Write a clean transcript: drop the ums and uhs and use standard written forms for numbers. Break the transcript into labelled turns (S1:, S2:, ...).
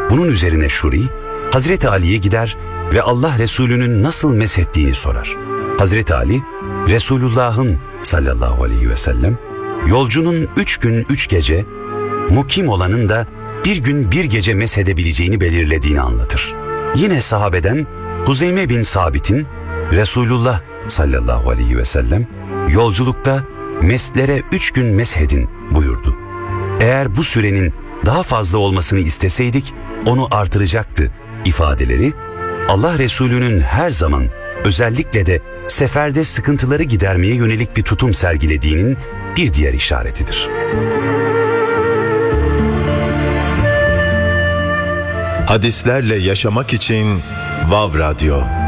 S1: Bunun üzerine Şuri, Hazreti Ali'ye gider ve Allah Resulü'nün nasıl meshettiğini sorar. Hazreti Ali, Resulullah'ın sallallahu aleyhi ve sellem, yolcunun 3 gün 3 gece, mukim olanın da 1 gün 1 gece meshedebileceğini belirlediğini anlatır. Yine sahabeden Huzeyme bin Sabit'in Resulullah sallallahu aleyhi ve sellem yolculukta meslere 3 gün meshedin buyurdu. Eğer bu sürenin daha fazla olmasını isteseydik onu artıracaktı ifadeleri Allah Resulü'nün her zaman özellikle de seferde sıkıntıları gidermeye yönelik bir tutum sergilediğinin bir diğer işaretidir.
S2: Hadislerle yaşamak için Vav Radyo.